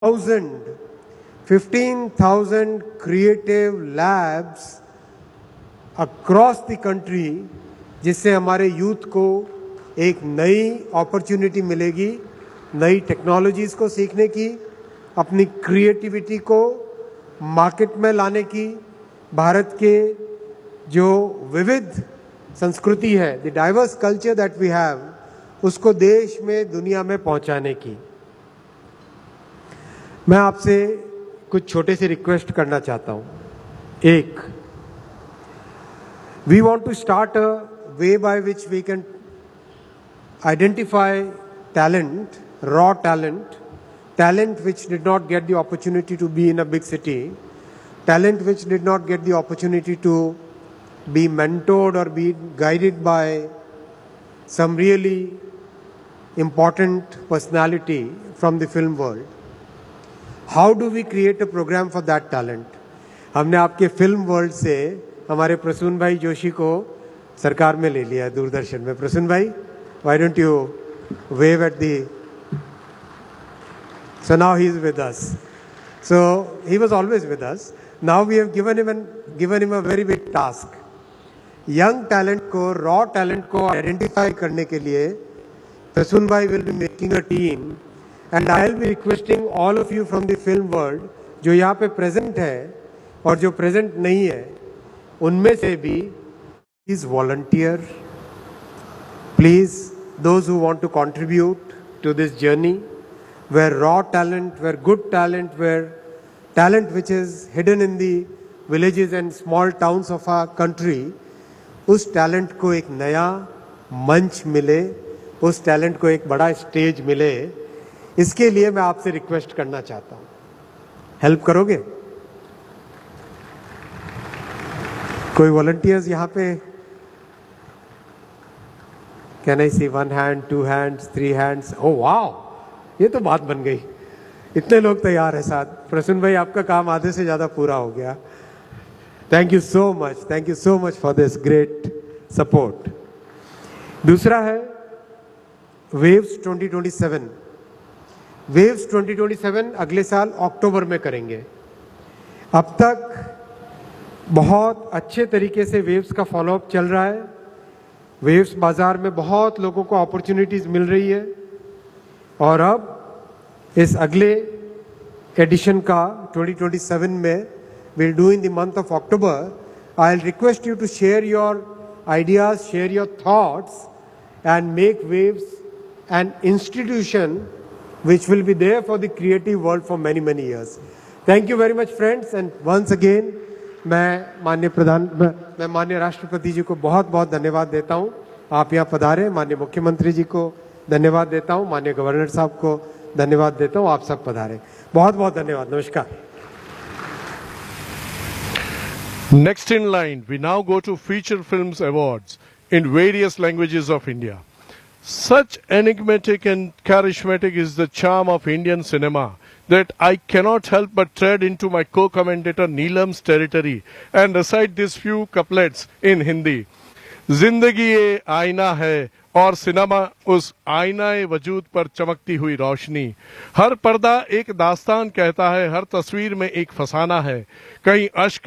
15,000 creative labs across the country, जिससे हमारे youth को एक नई अपॉर्चुनिटी मिलेगी, नई टेक्नोलॉजीज को सीखने की, अपनी क्रिएटिविटी को मार्केट में लाने की, भारत के जो विविध संस्कृति है, the diverse culture that we have, उसको देश में, दुनिया में पहुंचाने की। मैं आपसे कुछ छोटे से रिक्वेस्ट करना चाहता हूं। एक, we want to start a way by which we can identify talent, raw talent which did not get the opportunity to be in a big city, talent which did not get the opportunity to be mentored or be guided by some really important personality from the film world. How do we create a program for that talent? हमने आपके film world से हमारे प्रसून भाई जोशी को सरकार में ले लिया है, दूरदर्शन में। प्रसून भाई, why don't you wave at the... So now he is with us. So he was always with us. Now we have given him a very big task. Young talent को, raw talent को identify करने के लिए प्रसून भाई will be making a team, and I'll be requesting all of you from the film world जो यहाँ पे present है और जो present नहीं है, उनमें से भी please volunteer. Please, those who want to contribute to this journey, where raw talent, where good talent, where talent which is hidden in the villages and small towns of our country, उस talent को एक नया मंच मिले, उस talent को एक बड़ा स्टेज मिले, इसके लिए मैं आपसे रिक्वेस्ट करना चाहता हूं। हेल्प करोगे? कोई वॉलंटियर्स यहाँ पे? Can I C 1 hand, 2 hands, 3 hands? Oh wow, ये तो बात बन गई। इतने लोग तैयार है साथ। प्रसून भाई, आपका काम आधे से ज्यादा पूरा हो गया। Thank you so much for this great support. दूसरा है वेव्स 2027। वेव्स 2027 अगले साल अक्टूबर में करेंगे। अब तक बहुत अच्छे तरीके से वेव्स का फॉलोअप चल रहा है। वेव्स बाजार में बहुत लोगों को अपॉर्चुनिटीज मिल रही है, और अब इस अगले एडिशन का 2027 में we'll do in the month of October. I'll request you to share your ideas, share your thoughts, and make Waves an institution which will be there for the creative world for many years. Thank you very much friends, and once again मैं माननीय राष्ट्रपति जी को बहुत धन्यवाद देता हूं। आप यहाँ पधारे। माननीय मुख्यमंत्री जी को धन्यवाद देता हूं, माननीय गवर्नर साहब को धन्यवाद देता हूं, आप सब पधारे। बहुत धन्यवाद। नमस्कार। Next in line, we now go to Feature Films Awards in various languages of India. Such enigmatic and charismatic is the charm of Indian cinema that I cannot help but tread into my co-commentator Neelam's territory and recite these few couplets in Hindi. जिंदगी ये आईना है और cinema उस आईनाए वजूद पर चमकती हुई रोशनी। हर पर्दा एक दास्तान कहता है, हर तस्वीर में एक फसाना है। कहीं अश्क